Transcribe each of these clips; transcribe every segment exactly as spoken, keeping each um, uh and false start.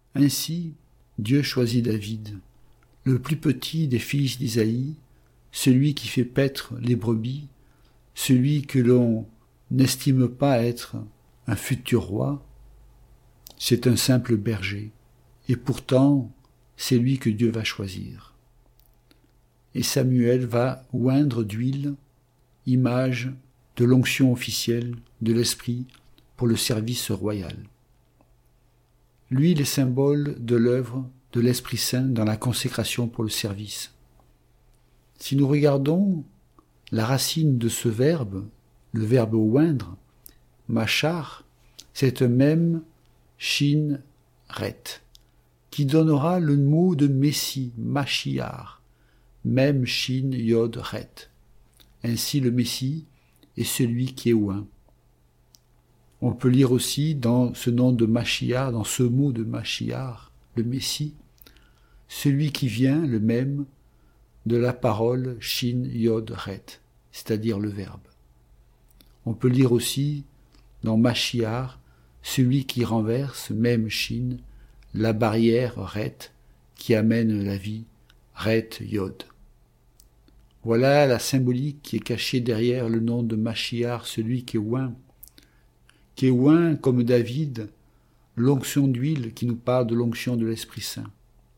Ainsi, Dieu choisit David, le plus petit des fils d'Isaïe, celui qui fait paître les brebis, celui que l'on n'estime pas être un futur roi. C'est un simple berger, et pourtant, c'est lui que Dieu va choisir. Et Samuel va oindre d'huile, image de l'onction officielle de l'Esprit pour le service royal. L'huile est symbole de l'œuvre de l'Esprit Saint dans la consécration pour le service. Si nous regardons la racine de ce verbe, le verbe oindre, machar, c'est un même shin ret, qui donnera le mot de Messie, Machiar, même shin yod ret. Ainsi le Messie est celui qui est oint. On peut lire aussi dans ce nom de Machiar, dans ce mot de Machiar, le Messie, celui qui vient, le même, de la parole shin yod ret, c'est-à-dire le verbe. On peut lire aussi dans Machiar, celui qui renverse, même shin, la barrière ret, qui amène la vie, ret yod. Voilà la symbolique qui est cachée derrière le nom de Machiar, celui qui est oint, qui est oint comme David, l'onction d'huile qui nous parle de l'onction de l'Esprit Saint.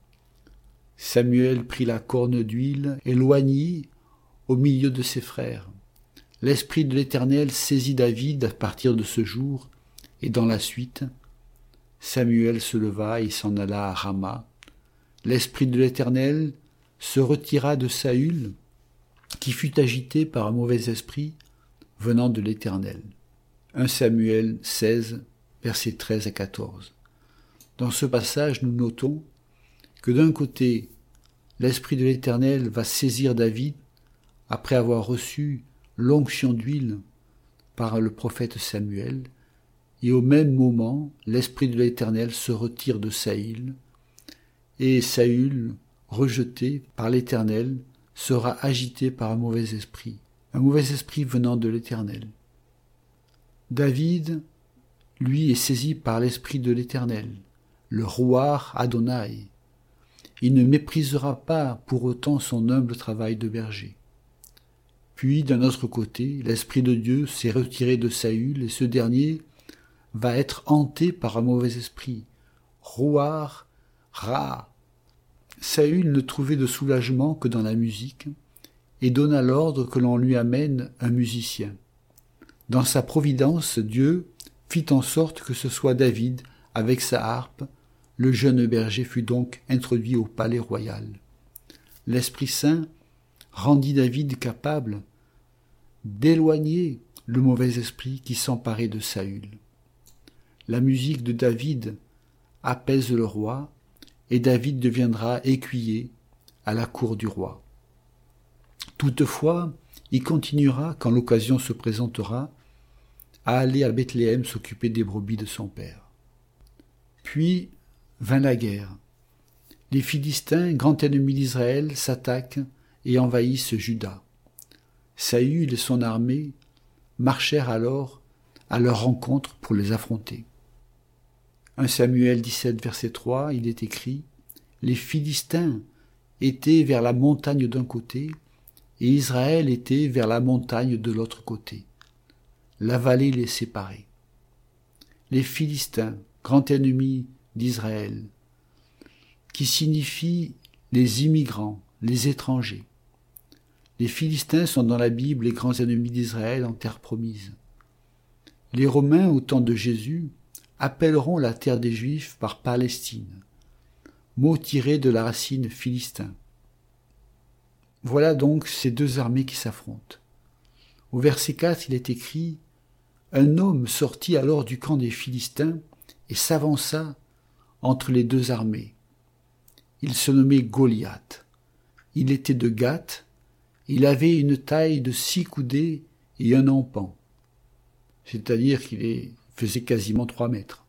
Samuel prit la corne d'huile et l'oignit au milieu de ses frères. L'Esprit de l'Éternel saisit David à partir de ce jour, et dans la suite, Samuel se leva et s'en alla à Rama. L'Esprit de l'Éternel se retira de Saül, qui fut agité par un mauvais esprit venant de l'Éternel. premier Samuel seize, versets treize à quatorze. Dans ce passage, nous notons que d'un côté, l'Esprit de l'Éternel va saisir David après avoir reçu l'onction d'huile par le prophète Samuel, et au même moment, l'Esprit de l'Éternel se retire de Saül, et Saül, rejeté par l'Éternel, sera agité par un mauvais esprit, un mauvais esprit venant de l'Éternel. David, lui, est saisi par l'Esprit de l'Éternel, le Ruach Adonai. Il ne méprisera pas pour autant son humble travail de berger. Puis, d'un autre côté, l'Esprit de Dieu s'est retiré de Saül, et ce dernier va être hanté par un mauvais esprit, Ruach Ra. Saül ne trouvait de soulagement que dans la musique, et donna l'ordre que l'on lui amène un musicien. Dans sa providence, Dieu fit en sorte que ce soit David, avec sa harpe. Le jeune berger fut donc introduit au palais royal. L'Esprit Saint rendit David capable d'éloigner le mauvais esprit qui s'emparait de Saül. La musique de David apaise le roi, et David deviendra écuyer à la cour du roi. Toutefois, il continuera, quand l'occasion se présentera, à aller à Bethléem s'occuper des brebis de son père. Puis vint la guerre. Les Philistins, grand ennemi d'Israël, s'attaquent et envahissent Juda. Saül et son armée marchèrent alors à leur rencontre pour les affronter. premier Samuel dix-sept, verset trois, il est écrit « Les Philistins étaient vers la montagne d'un côté, et Israël était vers la montagne de l'autre côté. La vallée les séparait. » Les Philistins, grand ennemi d'Israël, qui signifie les immigrants, les étrangers. Les Philistins sont dans la Bible les grands ennemis d'Israël en terre promise. Les Romains, au temps de Jésus, appelleront la terre des Juifs par Palestine, mot tiré de la racine philistin. Voilà donc ces deux armées qui s'affrontent. Au verset quatre, il est écrit « Un homme sortit alors du camp des Philistins et s'avança entre les deux armées. Il se nommait Goliath. Il était de Gath, il avait une taille de six coudées et un empan, c'est-à-dire qu'il faisait quasiment trois mètres.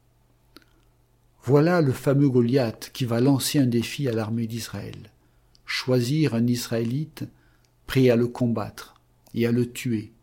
Voilà le fameux Goliath qui va lancer un défi à l'armée d'Israël, choisir un Israélite prêt à le combattre et à le tuer.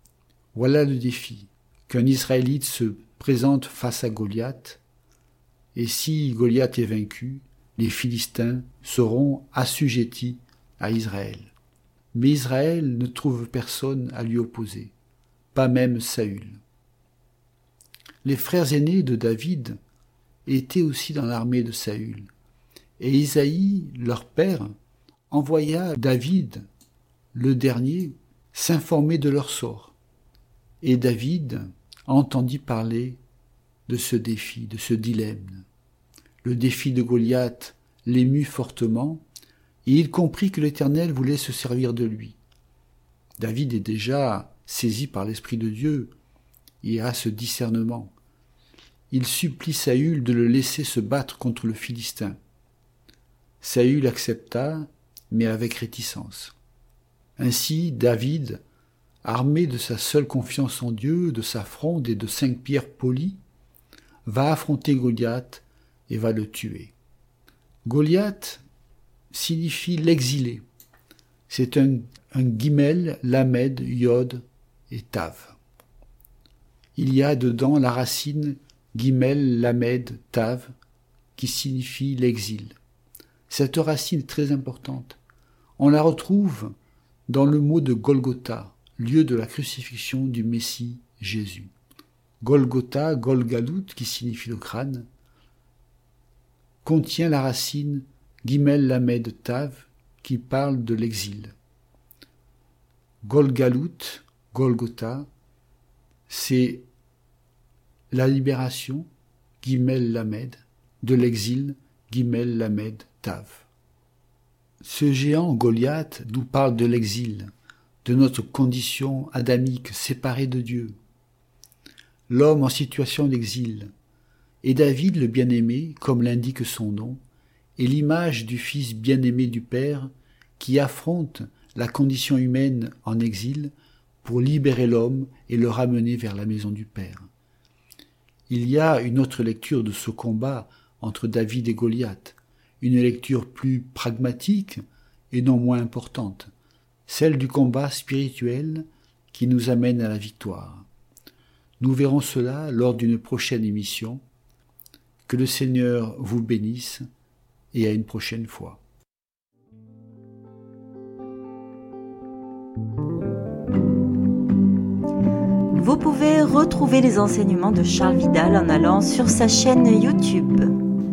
Voilà le défi, qu'un Israélite se présente face à Goliath Et si Goliath est vaincu, les Philistins seront assujettis à Israël. Mais Israël ne trouve personne à lui opposer, pas même Saül. Les frères aînés de David étaient aussi dans l'armée de Saül. Et Isaïe, leur père, envoya David, le dernier, s'informer de leur sort. Et David entendit parler de ce défi, de ce dilemme. Le défi de Goliath l'émut fortement, et il comprit que l'Éternel voulait se servir de lui. David est déjà saisi par l'Esprit de Dieu et a ce discernement. Il supplie Saül de le laisser se battre contre le Philistin. Saül accepta, mais avec réticence. Ainsi, David, armé de sa seule confiance en Dieu, de sa fronde et de cinq pierres polies, va affronter Goliath et va le tuer. Goliath signifie l'exilé. C'est un, un guimel, lamed, yod et tav. Il y a dedans la racine guimel, lamed, tav, qui signifie l'exil. Cette racine est très importante. On la retrouve dans le mot de Golgotha, lieu de la crucifixion du Messie Jésus. Golgotha, Golgalout, qui signifie le crâne, contient la racine Gimel Lamed Tav, qui parle de l'exil. Golgalout, Golgotha, c'est la libération, Gimel Lamed, de l'exil, Gimel Lamed Tav. Ce géant Goliath nous parle de l'exil, de notre condition adamique séparée de Dieu. L'homme en situation d'exil. Et David, le bien-aimé, comme l'indique son nom, est l'image du fils bien-aimé du Père qui affronte la condition humaine en exil pour libérer l'homme et le ramener vers la maison du Père. Il y a une autre lecture de ce combat entre David et Goliath, une lecture plus pragmatique et non moins importante, celle du combat spirituel qui nous amène à la victoire. Nous verrons cela lors d'une prochaine émission. Que le Seigneur vous bénisse et à une prochaine fois. Vous pouvez retrouver les enseignements de Charles Vidal en allant sur sa chaîne YouTube.